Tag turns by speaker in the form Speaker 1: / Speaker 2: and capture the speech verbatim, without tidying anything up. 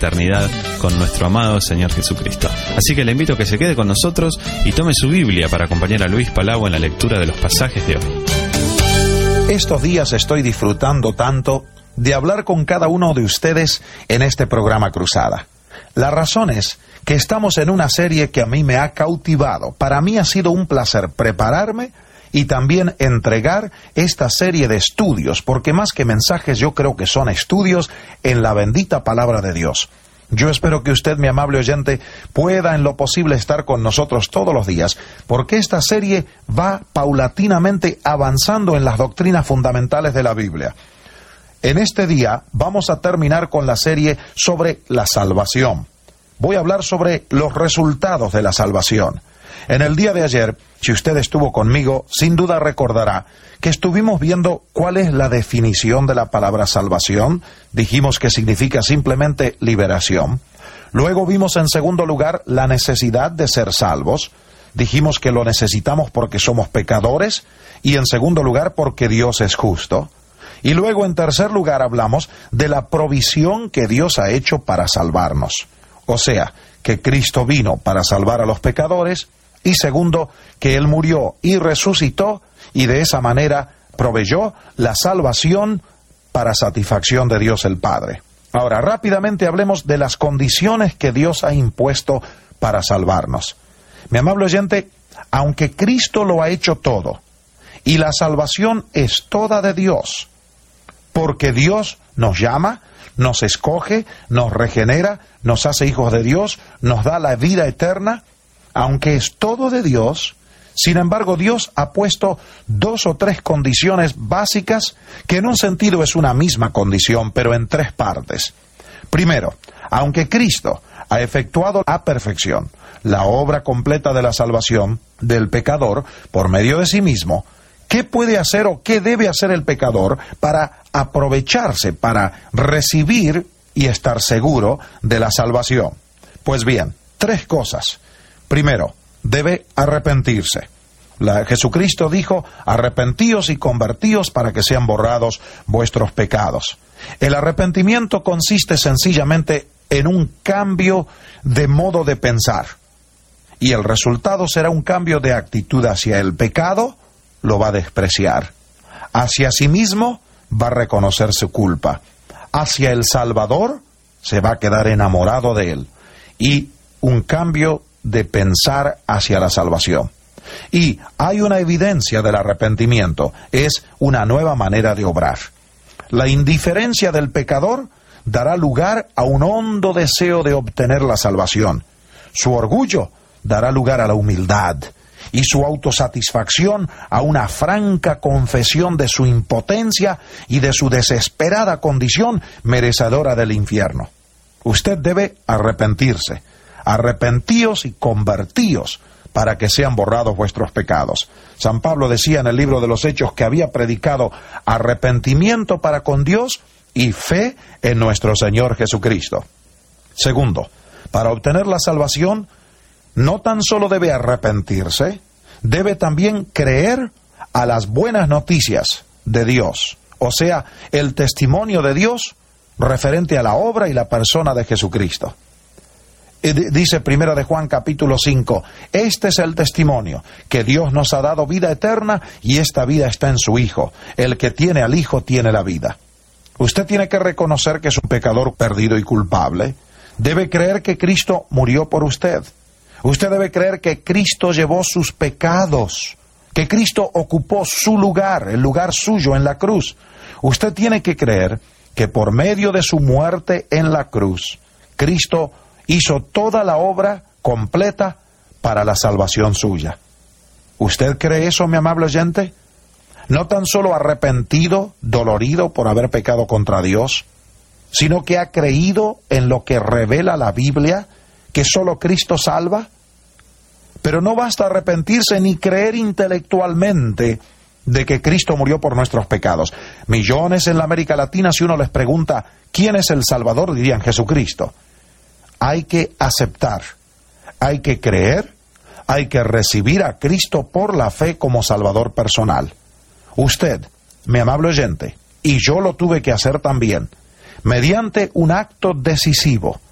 Speaker 1: eternidad con nuestro amado Señor Jesucristo. Así que le invito a que se quede con nosotros y tome su Biblia para acompañar a Luis Palau en la lectura de los pasajes de hoy.
Speaker 2: Estos días estoy disfrutando tanto de hablar con cada uno de ustedes en este programa Cruzada. La razón es que estamos en una serie que a mí me ha cautivado. Para mí ha sido un placer prepararme y también entregar esta serie de estudios, porque más que mensajes yo creo que son estudios en la bendita palabra de Dios. Yo espero que usted, mi amable oyente, pueda en lo posible estar con nosotros todos los días, porque esta serie va paulatinamente avanzando en las doctrinas fundamentales de la Biblia. En este día vamos a terminar con la serie sobre la salvación. Voy a hablar sobre los resultados de la salvación. En el día de ayer, si usted estuvo conmigo, sin duda recordará que estuvimos viendo cuál es la definición de la palabra salvación. Dijimos que significa simplemente liberación. Luego vimos en segundo lugar la necesidad de ser salvos. Dijimos que lo necesitamos porque somos pecadores y en segundo lugar porque Dios es justo. Y luego en tercer lugar hablamos de la provisión que Dios ha hecho para salvarnos. O sea, que Cristo vino para salvar a los pecadores. Y segundo, que Él murió y resucitó y de esa manera proveyó la salvación para satisfacción de Dios el Padre. Ahora, rápidamente hablemos de las condiciones que Dios ha impuesto para salvarnos. Mi amable oyente, aunque Cristo lo ha hecho todo, y la salvación es toda de Dios, porque Dios nos llama, nos escoge, nos regenera, nos hace hijos de Dios, nos da la vida eterna. Aunque es todo de Dios, sin embargo Dios ha puesto dos o tres condiciones básicas que en un sentido es una misma condición, pero en tres partes. Primero, aunque Cristo ha efectuado a perfección la obra completa de la salvación del pecador por medio de sí mismo, ¿qué puede hacer o qué debe hacer el pecador para aprovecharse, para recibir y estar seguro de la salvación? Pues bien, tres cosas. Primero, debe arrepentirse. La, Jesucristo dijo, arrepentíos y convertíos para que sean borrados vuestros pecados. El arrepentimiento consiste sencillamente en un cambio de modo de pensar. Y el resultado será un cambio de actitud hacia el pecado, lo va a despreciar. Hacia sí mismo va a reconocer su culpa. Hacia el Salvador se va a quedar enamorado de él. Y un cambio de pensar hacia la salvación. Y hay una evidencia del arrepentimiento, es una nueva manera de obrar. La indiferencia del pecador dará lugar a un hondo deseo de obtener la salvación. Su orgullo dará lugar a la humildad y su autosatisfacción a una franca confesión de su impotencia y de su desesperada condición merecedora del infierno. Usted debe arrepentirse. Arrepentíos y convertíos para que sean borrados vuestros pecados. San Pablo decía en el libro de los Hechos que había predicado arrepentimiento para con Dios y fe en nuestro Señor Jesucristo. Segundo, para obtener la salvación, no tan solo debe arrepentirse, debe también creer a las buenas noticias de Dios, o sea, el testimonio de Dios referente a la obra y la persona de Jesucristo. Dice primero de Juan capítulo cinco, este es el testimonio, que Dios nos ha dado vida eterna y esta vida está en su Hijo. El que tiene al Hijo tiene la vida. Usted tiene que reconocer que es un pecador perdido y culpable. Debe creer que Cristo murió por usted. Usted debe creer que Cristo llevó sus pecados, que Cristo ocupó su lugar, el lugar suyo en la cruz. Usted tiene que creer que por medio de su muerte en la cruz, Cristo hizo toda la obra completa para la salvación suya. ¿Usted cree eso, mi amable oyente? No tan solo arrepentido, dolorido por haber pecado contra Dios, sino que ha creído en lo que revela la Biblia, que solo Cristo salva. Pero no basta arrepentirse ni creer intelectualmente de que Cristo murió por nuestros pecados. Millones en la América Latina, si uno les pregunta ¿quién es el Salvador?, dirían Jesucristo. Hay que aceptar, hay que creer, hay que recibir a Cristo por la fe como Salvador personal. Usted, mi amable oyente, y yo lo tuve que hacer también, mediante un acto decisivo,